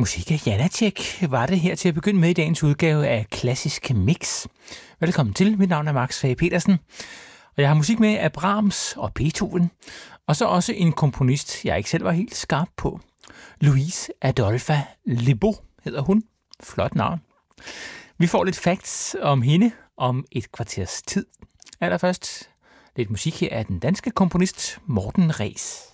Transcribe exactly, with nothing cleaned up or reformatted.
Musik af Janáček var det her til at begynde med i dagens udgave af Klassisk Mix. Velkommen til, mit navn er Max Fage Petersen, og jeg har musik med af Brahms og Beethoven, og så også en komponist, jeg ikke selv var helt skarp på. Louise Adolphe Leboeuf hedder hun. Flot navn. Vi får lidt facts om hende om et kvarters tid. Allerførst lidt musik her af den danske komponist Morten Rees.